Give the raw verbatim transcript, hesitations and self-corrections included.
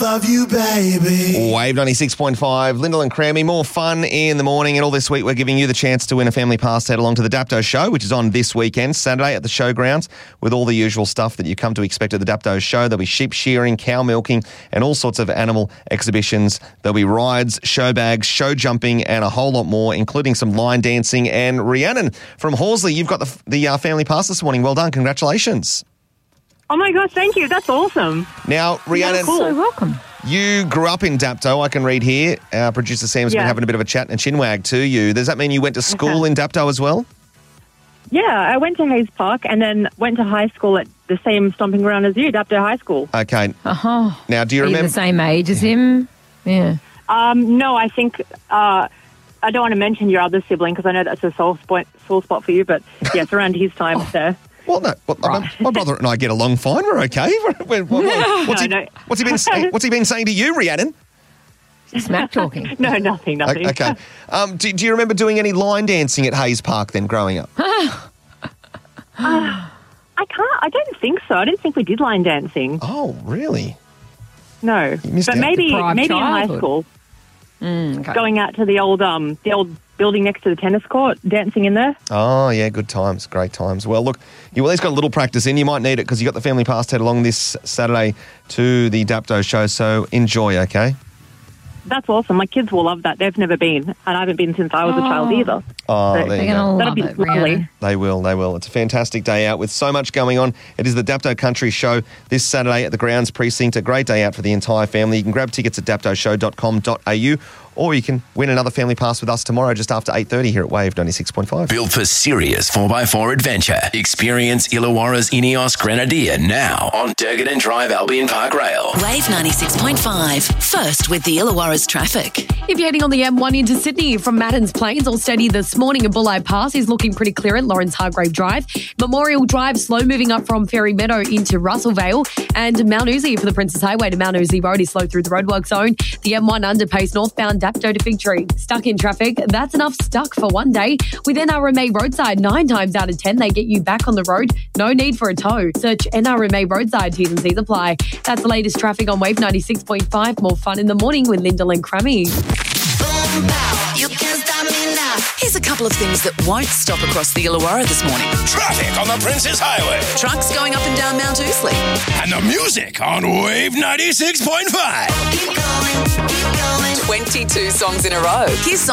love you, baby. Wave ninety-six point five, Lyndall and Crammy. More fun in the morning. And all this week, we're giving you the chance to win a family pass to head along to the Dapto Show, which is on this weekend, Saturday at the showgrounds, with all the usual stuff that you come to expect at the Dapto Show. There'll be sheep shearing, cow milking, and all sorts of animal exhibitions. There'll be rides, show bags, show jumping, and a whole lot more, including some line dancing. And Rhiannon from Horsley, you've got the, the uh, family pass this morning. Well done. Congratulations. Oh, my gosh, thank you. That's awesome. Now, Rhiannon, cool. So welcome. you grew up in Dapto, I can read here. Our producer Sam's Yeah. been having a bit of a chat and chinwag to you. Does that mean you went to school Okay. in Dapto as well? Yeah, I went to Hayes Park and then went to high school at the same stomping ground as you, Dapto High School. Okay. Oh, Now, do you are you remember? the same age as him? Yeah. Um, no, I think uh, I don't want to mention your other sibling because I know that's a sore spot, sore spot for you, but yes, around his time there. Well, no. Well, my, my brother and I get along fine. We're okay. We're- we're- what- what's, he, No, no. what's he been saying? What's he been saying to you, Rhiannon? Smack talking. No, nothing, nothing. Okay. Um, do, do you remember doing any line dancing at Hayes Park then, growing up? I can't, I don't think so. I didn't think we did line dancing. Oh, really? No. missed But out. maybe Deprived maybe in high childhood. school, Mm, okay. going out to the old um the old building next to the tennis court, dancing in there. Oh, yeah, good times, great times. Well, look, you at least got a little practice in. You might need it because you got the family pass to head along this Saturday to the Dapto Show, so enjoy, okay? That's awesome. My kids will love that. They've never been, and I haven't been since I was a child Oh. either. Oh, So- there They're you going to go. That'll love be it, lovely. Rhiannon. They will, they will. It's a fantastic day out with so much going on. It is the Dapto Country Show this Saturday at the Grounds Precinct. A great day out for the entire family. You can grab tickets at dapto show dot com dot a u or you can win another family pass with us tomorrow just after eight thirty here at Wave ninety-six point five. Built for serious four by four adventure. Experience Illawarra's Ineos Grenadier now on Durgan Drive Albion Park Rail. Wave ninety-six point five. First with the Illawarra's traffic. If you're heading on the M one into Sydney from Mattons Plains, all steady this morning at Bulleye Pass is looking pretty clear at Lawrence Hargrave Drive. Memorial Drive slow moving up from Ferry Meadow into Russellvale, and Mount Uzi for the Princess Highway to Mount Uzi Road is slow through the roadwork zone. The M one underpace northbound Dapto to Fig Tree. Stuck in traffic, that's enough stuck for one day. With N R M A Roadside, nine times out of ten they get you back on the road. No need for a tow. Search N R M A Roadside, T's and C's apply. That's the latest traffic on Wave ninety-six point five. More fun in the morning with Lyndall and Crammy. You can't stop me now. Here's a couple of things that won't stop across the Illawarra this morning. Traffic on the Princess Highway. Trucks going up and down Mount Ousley. And the music on Wave ninety-six point five. Keep going, keep going. twenty-two songs in a row. Here's